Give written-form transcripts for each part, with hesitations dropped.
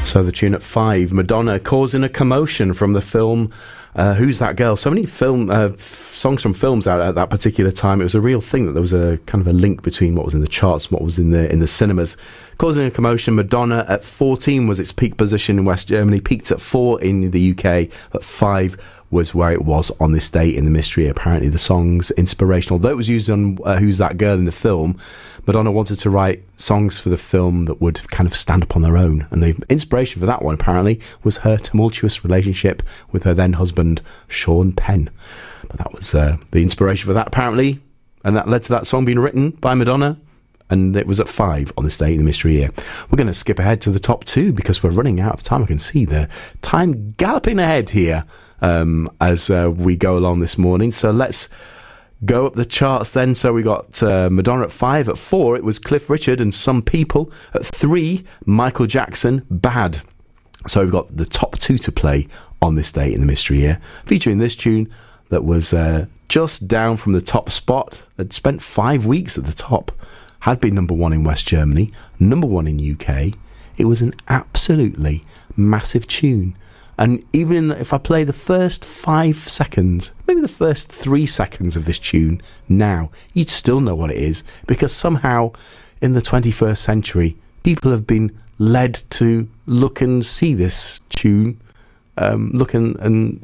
So the tune at 5, Madonna causing a commotion from the film Who's That Girl? So many songs from films out at that particular time. It was a real thing that there was a kind of a link between what was in the charts and what was in the cinemas. Causing a commotion, Madonna at 14 was its peak position in West Germany, peaked at 4 in the UK, at 5 was where it was on this date in the mystery. Apparently the song's inspirational. Although it was used on Who's That Girl in the film, Madonna wanted to write songs for the film that would kind of stand up on their own. And the inspiration for that one, apparently, was her tumultuous relationship with her then husband, Sean Penn. But that was the inspiration for that, apparently. And that led to that song being written by Madonna. And it was at 5 on this day in the mystery year. We're going to skip ahead to the top 2 because we're running out of time. I can see the time galloping ahead here as we go along this morning. So let's go up the charts then. So we got Madonna at 5. At 4, it was Cliff Richard and Some People. At 3, Michael Jackson, Bad. So we've got the top 2 to play on this day in the mystery year, featuring this tune that was just down from the top spot. Had spent 5 weeks at the top. Had been number 1 in West Germany, number 1 in UK. It was an absolutely massive tune. And even if I play the first 5 seconds, maybe the first 3 seconds of this tune now, you'd still know what it is. Because somehow in the 21st century, people have been led to look and see this tune, look and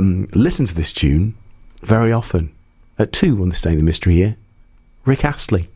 listen to this tune very often. At 2 on this day in the mystery year, Rick Astley,